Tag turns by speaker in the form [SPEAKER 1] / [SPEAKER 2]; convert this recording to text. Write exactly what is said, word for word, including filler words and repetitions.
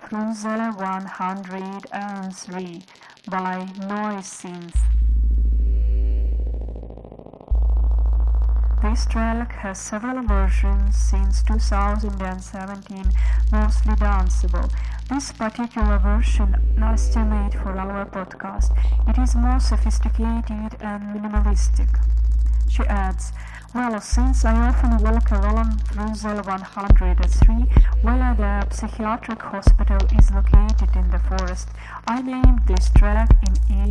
[SPEAKER 1] Cruiser one hundred three by Noisynth. This track has several versions since two thousand seventeen, mostly danceable. This particular version Nastya made for our podcast. It is more sophisticated and minimalistic. She adds, well, since I often walk along Cruiser one hundred three, where the psychiatric hospital is located in the forest, I named this track in